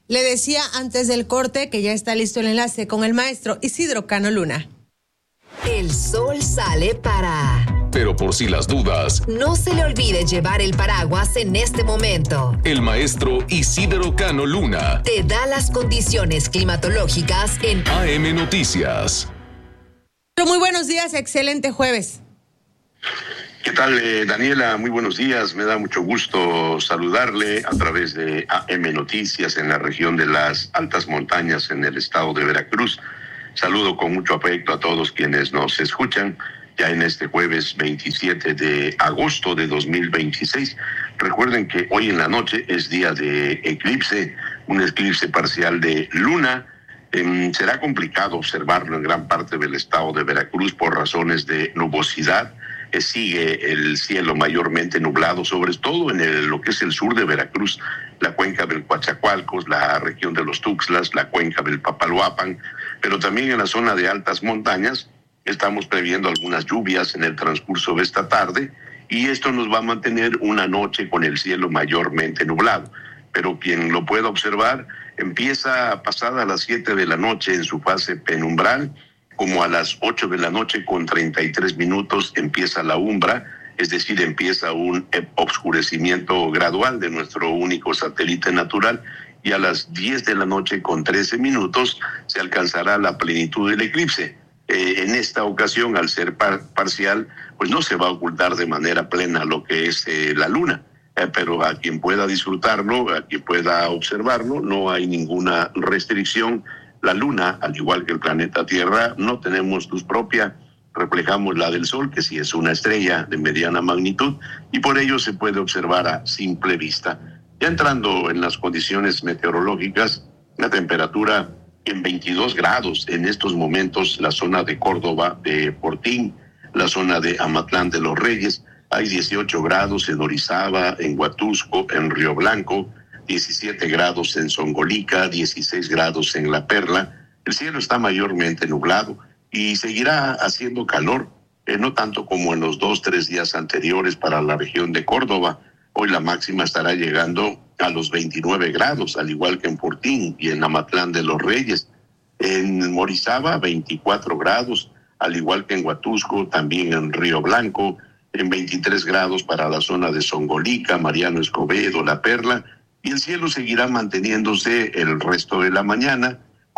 Le decía antes del corte que ya está listo el enlace con el maestro Isidro Cano Luna. El sol sale para... Pero por si las dudas, no se le olvide llevar el paraguas en este momento. El maestro Isidro Cano Luna te da las condiciones climatológicas en AM Noticias. Muy buenos días, excelente jueves. ¿Qué tal, Daniela? Muy buenos días. Me da mucho gusto saludarle a través de AM Noticias en la región de las altas montañas en el estado de Veracruz. Saludo con mucho afecto a todos quienes nos escuchan ya en este jueves 27 de agosto de 2026. Recuerden que hoy en la noche es día de eclipse, un eclipse parcial de luna. Será complicado observarlo en gran parte del estado de Veracruz por razones de nubosidad. Sigue el cielo mayormente nublado, sobre todo en lo que es el sur de Veracruz, la cuenca del Coatzacoalcos, la región de los Tuxtlas, la cuenca del Papaloapan, pero también en la zona de altas montañas estamos previendo algunas lluvias en el transcurso de esta tarde y esto nos va a mantener una noche con el cielo mayormente nublado. Pero quien lo pueda observar, empieza pasada las 7 de la noche en su fase penumbral, como a las 8 de la noche con 33 minutos empieza la umbra, es decir, empieza un oscurecimiento gradual de nuestro único satélite natural, y a las 10 de la noche con 13 minutos se alcanzará la plenitud del eclipse. En esta ocasión, al ser parcial, pues no se va a ocultar de manera plena lo que es la luna, pero a quien pueda disfrutarlo, a quien pueda observarlo, no hay ninguna restricción. La luna, al igual que el planeta Tierra, no tenemos luz propia, reflejamos la del Sol, que sí es una estrella de mediana magnitud, y por ello se puede observar a simple vista. Ya entrando en las condiciones meteorológicas, la temperatura en 22 grados en estos momentos, la zona de Córdoba, de Fortín, la zona de Amatlán de los Reyes, hay 18 grados en Orizaba, en Huatusco, en Río Blanco, 17 grados en Zongolica, 16 grados en La Perla. El cielo está mayormente nublado y seguirá haciendo calor, no tanto como en los 2-3 días anteriores para la región de Córdoba. Hoy la máxima estará llegando a los 29 grados, al igual que en Fortín y en Amatlán de los Reyes. En Orizaba, 24 grados, al igual que en Huatusco, también en Río Blanco, en 23 grados para la zona de Zongolica, Mariano Escobedo, La Perla, y el cielo seguirá manteniéndose el resto de la mañana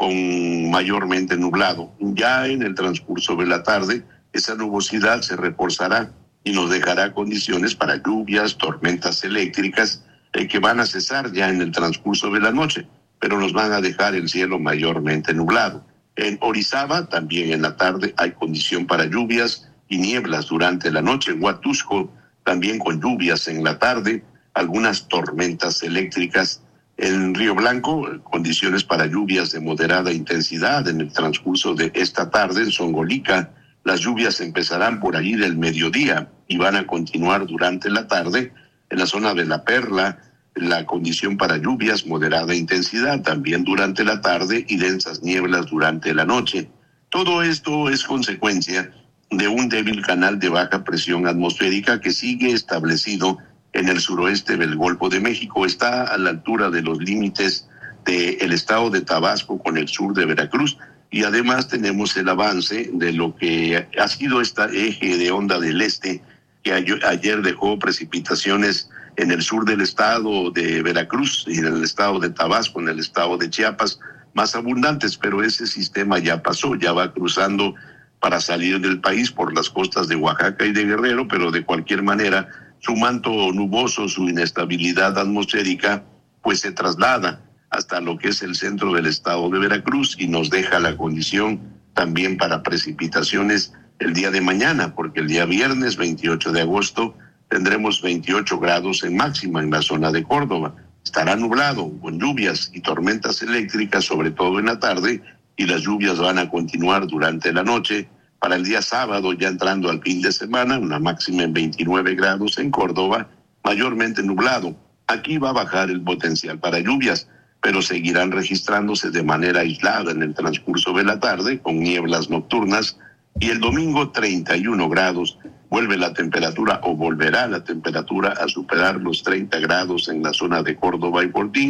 con mayormente nublado. Ya en el transcurso de la tarde, esa nubosidad se reforzará y nos dejará condiciones para lluvias, tormentas eléctricas que van a cesar ya en el transcurso de la noche, pero nos van a dejar el cielo mayormente nublado. En Orizaba, también en la tarde, hay condición para lluvias y nieblas durante la noche. En Huatusco, también con lluvias en la tarde, algunas tormentas eléctricas. En Río Blanco, condiciones para lluvias de moderada intensidad en el transcurso de esta tarde. En Zongolica, las lluvias empezarán por allí del mediodía y van a continuar durante la tarde. En la zona de La Perla, la condición para lluvias, moderada intensidad también durante la tarde y densas nieblas durante la noche. Todo esto es consecuencia de un débil canal de baja presión atmosférica que sigue establecido en el suroeste del Golfo de México. Está a la altura de los límites del estado de Tabasco con el sur de Veracruz, y además tenemos el avance de lo que ha sido este eje de onda del este, que ayer dejó precipitaciones en el sur del estado de Veracruz y en el estado de Tabasco, en el estado de Chiapas, más abundantes, pero ese sistema ya pasó, ya va cruzando para salir del país por las costas de Oaxaca y de Guerrero, pero de cualquier manera su manto nuboso, su inestabilidad atmosférica, pues se traslada hasta lo que es el centro del estado de Veracruz y nos deja la condición también para precipitaciones el día de mañana, porque el día viernes 28 de agosto tendremos 28 grados en máxima en la zona de Córdoba. Estará nublado con lluvias y tormentas eléctricas, sobre todo en la tarde, y las lluvias van a continuar durante la noche. Para el día sábado, ya entrando al fin de semana, una máxima en 29 grados en Córdoba, mayormente nublado. Aquí va a bajar el potencial para lluvias, pero seguirán registrándose de manera aislada en el transcurso de la tarde, con nieblas nocturnas, y el domingo 31 grados. Vuelve la temperatura o volverá la temperatura a superar los 30 grados en la zona de Córdoba y Fortín,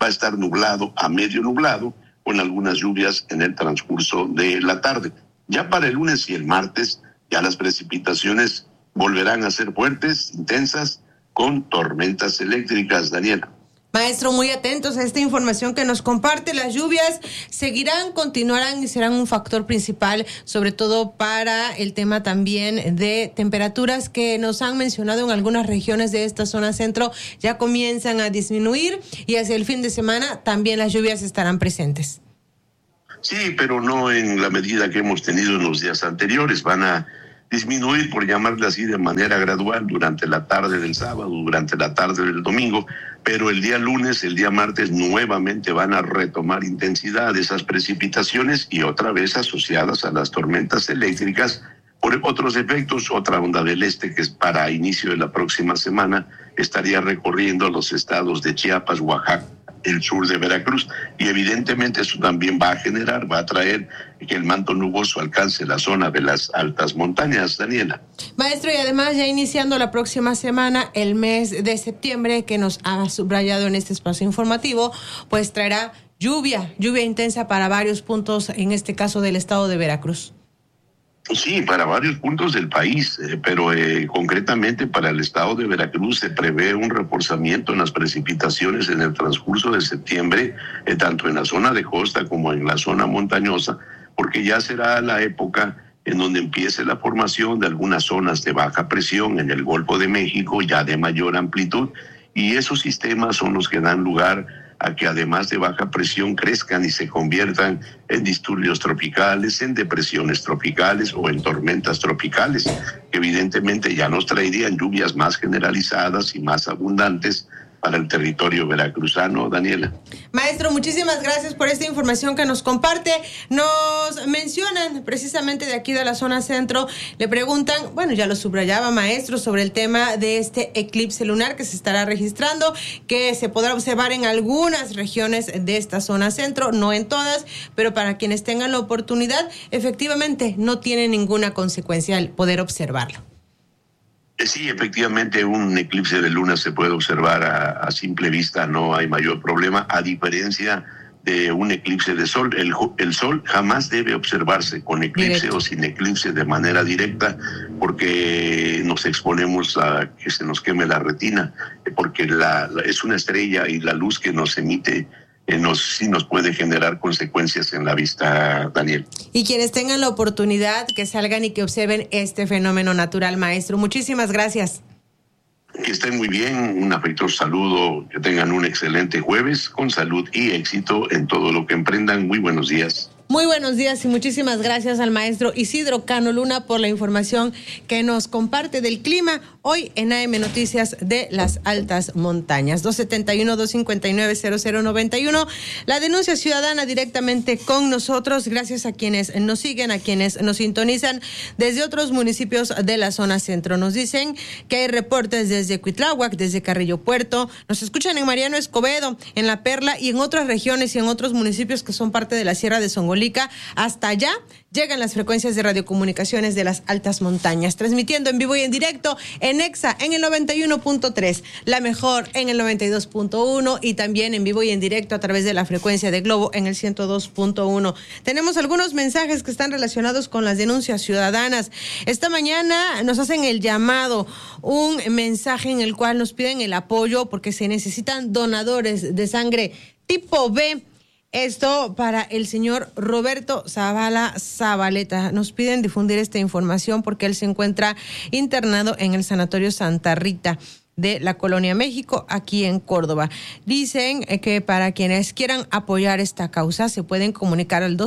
va a estar nublado a medio nublado, con algunas lluvias en el transcurso de la tarde. Ya para el lunes y el martes, ya las precipitaciones volverán a ser fuertes, intensas, con tormentas eléctricas, Daniela. Maestro, muy atentos a esta información que nos comparte. Las lluvias seguirán, continuarán y serán un factor principal, sobre todo para el tema también de temperaturas que nos han mencionado en algunas regiones de esta zona centro. Ya comienzan a disminuir y hacia el fin de semana también las lluvias estarán presentes. Sí, pero no en la medida que hemos tenido en los días anteriores. Van a disminuir, por llamarle así, de manera gradual durante la tarde del sábado, durante la tarde del domingo, pero el día lunes, el día martes, nuevamente van a retomar intensidad esas precipitaciones y otra vez asociadas a las tormentas eléctricas por otros efectos. Otra onda del este que es para inicio de la próxima semana estaría recorriendo los estados de Chiapas, Oaxaca, el sur de Veracruz, y evidentemente eso también va a traer que el manto nuboso alcance la zona de las altas montañas, Daniela. Maestro, y además ya iniciando la próxima semana, el mes de septiembre, que nos ha subrayado en este espacio informativo, pues traerá lluvia intensa para varios puntos, en este caso del estado de Veracruz. Sí, para varios puntos del país, pero concretamente para el estado de Veracruz se prevé un reforzamiento en las precipitaciones en el transcurso de septiembre, tanto en la zona de costa como en la zona montañosa, porque ya será la época en donde empiece la formación de algunas zonas de baja presión en el Golfo de México, ya de mayor amplitud, y esos sistemas son los que dan lugar a que además de baja presión crezcan y se conviertan en disturbios tropicales, en depresiones tropicales o en tormentas tropicales, que evidentemente ya nos traerían lluvias más generalizadas y más abundantes para el territorio veracruzano, Daniela. Maestro, muchísimas gracias por esta información que nos comparte. Nos mencionan precisamente de aquí de la zona centro, le preguntan, bueno, ya lo subrayaba, maestro, sobre el tema de este eclipse lunar que se estará registrando, que se podrá observar en algunas regiones de esta zona centro, no en todas, pero para quienes tengan la oportunidad, efectivamente no tiene ninguna consecuencia el poder observarlo. Sí, efectivamente, un eclipse de luna se puede observar a simple vista, no hay mayor problema, a diferencia de un eclipse de sol. El sol jamás debe observarse con eclipse directo o sin eclipse de manera directa, porque nos exponemos a que se nos queme la retina, porque es una estrella y la luz que nos emite sí nos puede generar consecuencias en la vista, Daniel. Y quienes tengan la oportunidad, que salgan y que observen este fenómeno natural, maestro. Muchísimas gracias. Que estén muy bien, un afectuoso saludo, que tengan un excelente jueves, con salud y éxito en todo lo que emprendan. Muy buenos días. Muy buenos días y muchísimas gracias al maestro Isidro Cano Luna por la información que nos comparte del clima hoy en AM Noticias de las Altas Montañas. 271-259-0091. La denuncia ciudadana directamente con nosotros, gracias a quienes nos siguen, a quienes nos sintonizan desde otros municipios de la zona centro. Nos dicen que hay reportes desde Cuitláhuac, desde Carrillo Puerto, nos escuchan en Mariano Escobedo, en La Perla y en otras regiones y en otros municipios que son parte de la Sierra de Songolica. Hasta allá llegan las frecuencias de radiocomunicaciones de las altas montañas, transmitiendo en vivo y en directo en EXA en el 91.3, La Mejor en el 92.1 y también en vivo y en directo a través de la frecuencia de Globo en el 102.1. Tenemos algunos mensajes que están relacionados con las denuncias ciudadanas. Esta mañana nos hacen el llamado, un mensaje en el cual nos piden el apoyo porque se necesitan donadores de sangre tipo B. Esto para el señor Roberto Zabaleta. Nos piden difundir esta información porque él se encuentra internado en el Sanatorio Santa Rita de la Colonia México, aquí en Córdoba. Dicen que para quienes quieran apoyar esta causa se pueden comunicar al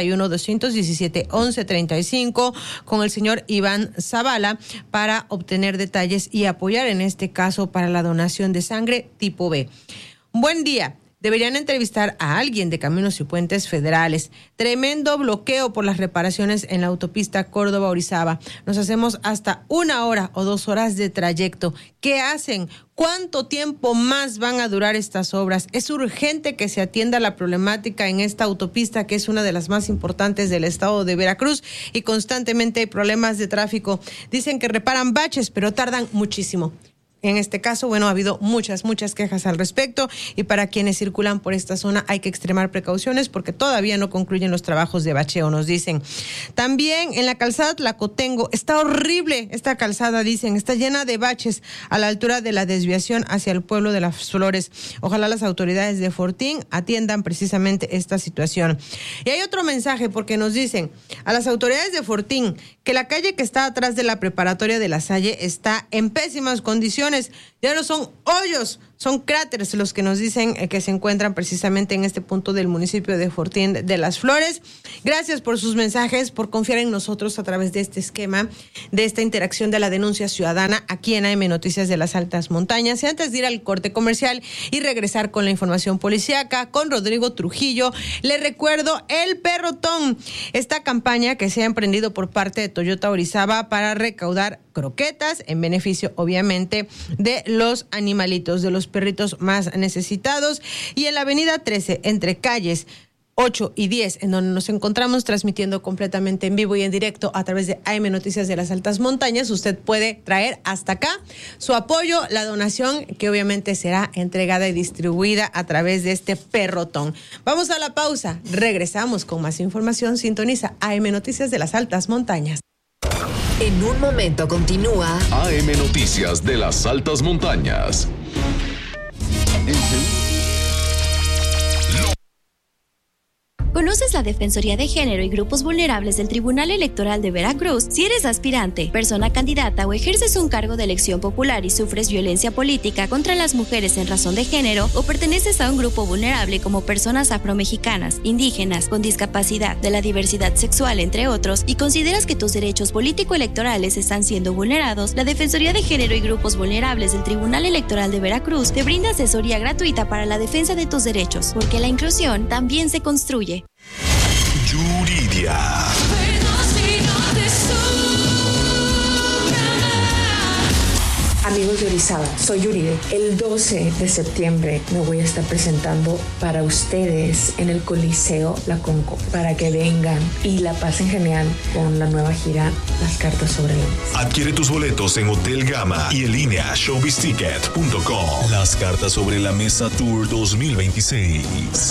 271-217-1135 con el señor Iván Zavala para obtener detalles y apoyar en este caso para la donación de sangre tipo B. Buen día. Deberían entrevistar a alguien de Caminos y Puentes Federales. Tremendo bloqueo por las reparaciones en la autopista Córdoba-Orizaba. Nos hacemos hasta 1 hora o 2 horas de trayecto. ¿Qué hacen? ¿Cuánto tiempo más van a durar estas obras? Es urgente que se atienda la problemática en esta autopista, que es una de las más importantes del estado de Veracruz, y constantemente hay problemas de tráfico. Dicen que reparan baches, pero tardan muchísimo. En este caso, bueno, ha habido muchas quejas al respecto y para quienes circulan por esta zona hay que extremar precauciones porque todavía no concluyen los trabajos de bacheo, nos dicen. También en la calzada Tlacotengo está horrible esta calzada, dicen, está llena de baches a la altura de la desviación hacia el pueblo de Las Flores. Ojalá las autoridades de Fortín atiendan precisamente esta situación. Y hay otro mensaje porque nos dicen a las autoridades de Fortín que la calle que está atrás de la preparatoria de La Salle está en pésimas condiciones. Ya no son hoyos, son cráteres los que nos dicen que se encuentran precisamente en este punto del municipio de Fortín de Las Flores. Gracias por sus mensajes, por confiar en nosotros a través de este esquema, de esta interacción de la denuncia ciudadana aquí en AM Noticias de las Altas Montañas. Y antes de ir al corte comercial y regresar con la información policíaca con Rodrigo Trujillo, le recuerdo el Perrotón, esta campaña que se ha emprendido por parte de Toyota Orizaba para recaudar croquetas en beneficio, obviamente, de los animalitos, de los perritos más necesitados. Y en la avenida 13, entre calles 8 y 10, en donde nos encontramos transmitiendo completamente en vivo y en directo a través de AM Noticias de las Altas Montañas, usted puede traer hasta acá su apoyo, la donación, que obviamente será entregada y distribuida a través de este Perrotón. Vamos a la pausa, regresamos con más información. Sintoniza AM Noticias de las Altas Montañas. En un momento continúa AM Noticias de las Altas Montañas. ¿Conoces la Defensoría de Género y Grupos Vulnerables del Tribunal Electoral de Veracruz? Si eres aspirante, persona candidata o ejerces un cargo de elección popular y sufres violencia política contra las mujeres en razón de género o perteneces a un grupo vulnerable como personas afromexicanas, indígenas, con discapacidad, de la diversidad sexual, entre otros, y consideras que tus derechos político-electorales están siendo vulnerados, la Defensoría de Género y Grupos Vulnerables del Tribunal Electoral de Veracruz te brinda asesoría gratuita para la defensa de tus derechos, porque la inclusión también se construye. Yuridia. Amigos de Orizaba, soy Yuride. El 12 de septiembre me voy a estar presentando para ustedes en el Coliseo La Conco, para que vengan y la pasen genial con la nueva gira Las Cartas sobre la Mesa. Adquiere tus boletos en Hotel Gama y en línea showbizticket.com. Las Cartas sobre la Mesa Tour 2026.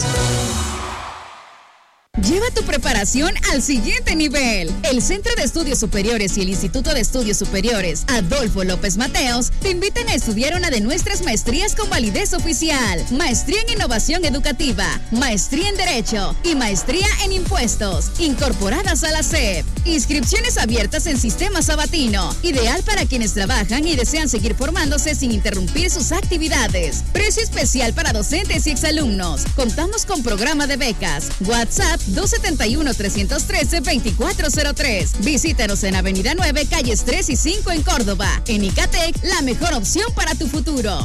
Lleva tu preparación al siguiente nivel. El Centro de Estudios Superiores y el Instituto de Estudios Superiores Adolfo López Mateos te invitan a estudiar una de nuestras maestrías con validez oficial. Maestría en Innovación Educativa, Maestría en Derecho y Maestría en Impuestos, incorporadas a la SEP. Inscripciones abiertas en Sistema Sabatino, ideal para quienes trabajan y desean seguir formándose sin interrumpir sus actividades. Precio especial para docentes y exalumnos. Contamos con programa de becas. WhatsApp 271-313-2403. Visítanos en Avenida 9, calles 3 y 5 en Córdoba. En Icatec, la mejor opción para tu futuro.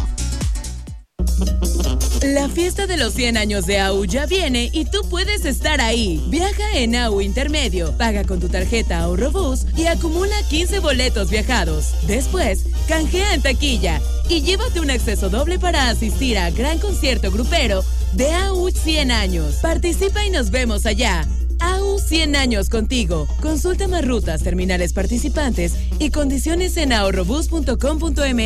La fiesta de los 100 años de AU ya viene y tú puedes estar ahí. Viaja en AU Intermedio, paga con tu tarjeta Ahorrobús y acumula 15 boletos viajados. Después, canjea en taquilla y llévate un acceso doble para asistir a gran concierto grupero de AU 100 años. Participa y nos vemos allá. AU 100 años contigo. Consulta más rutas, terminales participantes y condiciones en ahorrobús.com.mx.